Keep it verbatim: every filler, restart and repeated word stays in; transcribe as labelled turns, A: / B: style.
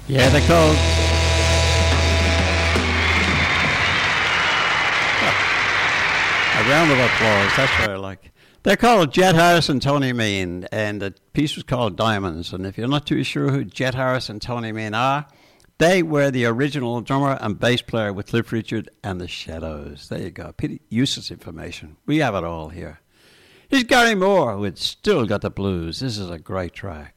A: Yeah, they're called... A round of applause, that's what I like. They're called Jet Harris and Tony Mean, and the piece was called Diamonds. And if you're not too sure who Jet Harris and Tony Mean are, they were the original drummer and bass player with Cliff Richard and the Shadows. There you go. Pretty useless information. We have it all here. Here's Gary Moore with Still Got the Blues. This is a great track.